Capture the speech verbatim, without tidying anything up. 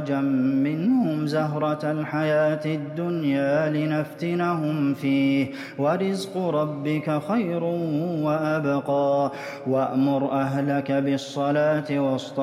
أَزْوَاجًا مِّنْهُمْ زَهْرَةَ الْحَيَاةِ الدُّنْيَا لِنَفْتِنَهُمْ فِيهِ ۚ وَرِزْقُ رَبِّكَ خَيْرٌ وَأَبْقَىٰ. وَأْمُرْ أَهْلَكَ بِالصَّلَاةِ